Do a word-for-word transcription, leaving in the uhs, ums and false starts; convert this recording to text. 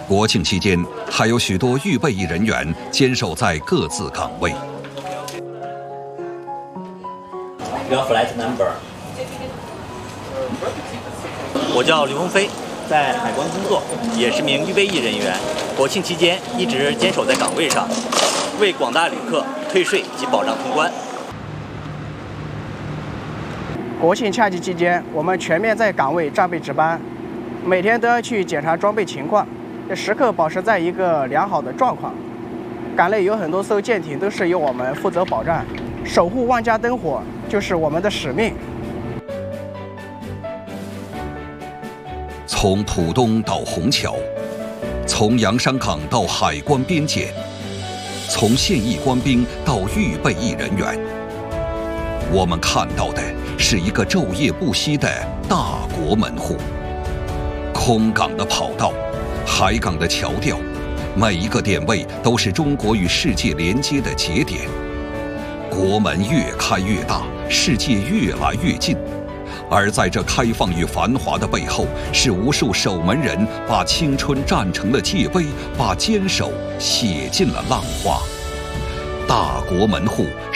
国庆期间，还有许多预备役人员坚守在各自岗位。 Your flight number。 我叫刘峰飞，在海关工作，也是名预备役人员。国庆期间一直坚守在岗位上，为广大旅客退税及保障通关。 国庆假期期间，我们全面在岗位战备值班，每天都要去检查装备情况，时刻保持在一个良好的状况。港内有很多艘舰艇都是由我们负责保障，守护万家灯火就是我们的使命。 从浦东到虹桥，从洋山港到海关边界，从现役官兵到预备役人员，我们看到的是一个昼夜不息的大国门户。空港的跑道，海港的桥吊，每一个点位都是中国与世界连接的节点。国门越开越大，世界越来越近。而在这开放与繁华的背后，是无数守门人把青春战成了界碑，把坚守写进了浪花。大国门户